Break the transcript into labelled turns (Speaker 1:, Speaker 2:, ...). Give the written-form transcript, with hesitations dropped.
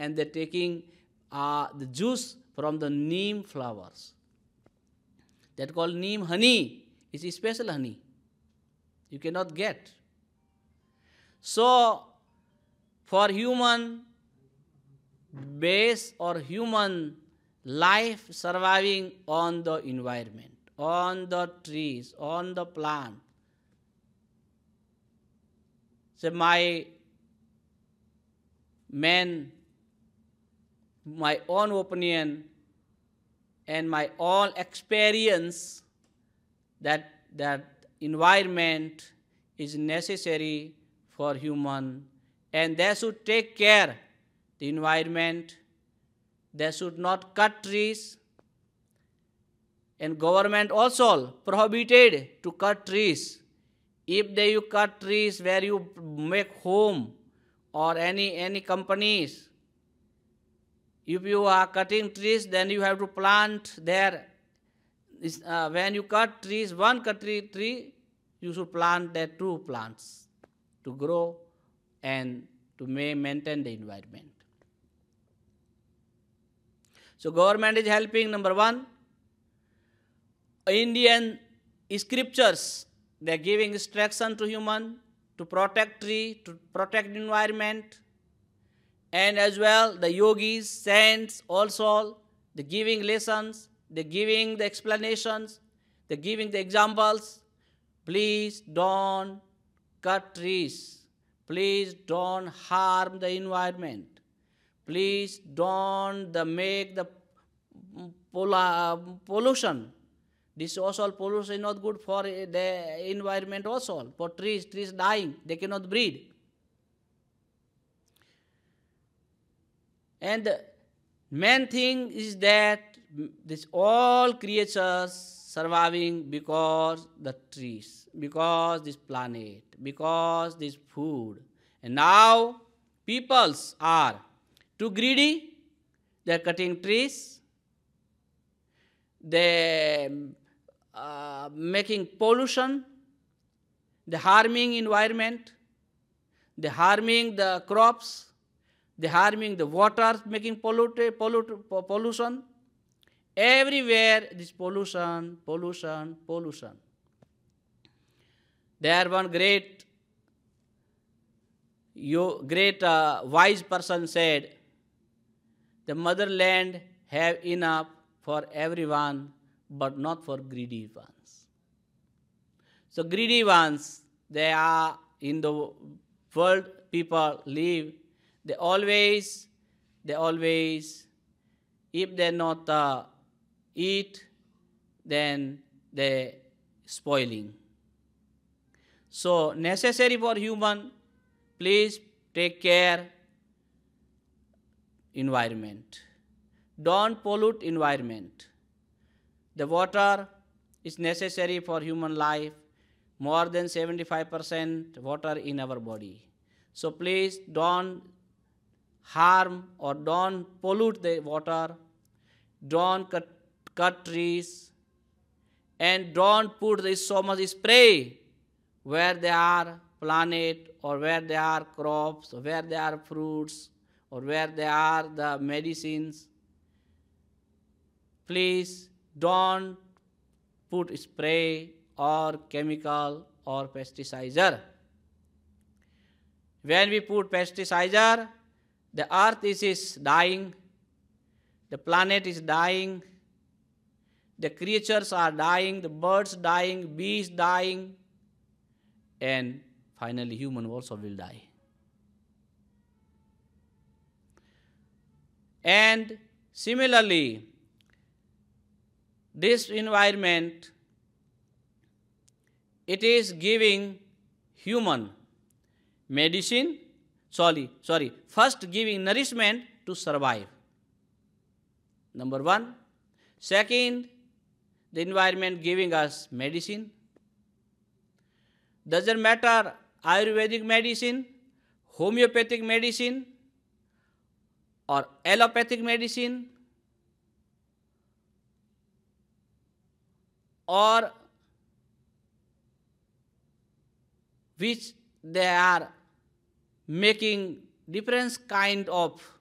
Speaker 1: and they're taking the juice from the neem flowers. That called neem honey. It's a special honey. You cannot get. So, for human base or human life surviving on the environment, on the trees, on the plant. So my own opinion and my own experience that environment is necessary for human, and they should take care the environment. They should not cut trees, and government also prohibited to cut trees. If you cut trees where you make home or any companies, if you are cutting trees, then you have to plant there. When you cut trees, one tree, you should plant there 2 plants to grow and to maintain the environment. So government is helping. Number 1, Indian scriptures, they are giving instruction to human to protect tree, to protect the environment. And as well, the yogis, saints also, they're giving lessons, they're giving the explanations, they're giving the examples. Please don't cut trees. Please don't harm the environment. Please don't make the pollution. This also pollution is not good for the environment also. For trees dying, they cannot breathe. And the main thing is that this all creatures surviving because the trees, because this planet, because this food. And now peoples are too greedy. They are cutting trees. They making pollution. They harming environment. They harming the crops. They harming the water, making pollution. Everywhere this pollution. There one great wise person said, the motherland have enough for everyone, but not for greedy ones. So greedy ones, they are in the world people live. They always, if they not eat, then they spoiling. So necessary for human, please take care environment. Don't pollute environment. The water is necessary for human life. More than 75% water in our body. So please don't harm or don't pollute the water, don't cut trees, and don't put so much spray where there are planet or where there are crops or where there are fruits or where there are the medicines. Please don't put spray or chemical or pesticizer. When we put pesticizer, the earth is dying, the planet is dying, the creatures are dying, the birds dying, bees dying, and finally human also will die. And similarly, this environment, it is giving human medicine, first giving nourishment to survive. Number 1. Second, the environment giving us medicine. Doesn't matter Ayurvedic medicine, homeopathic medicine, or allopathic medicine, or which they are making different kind of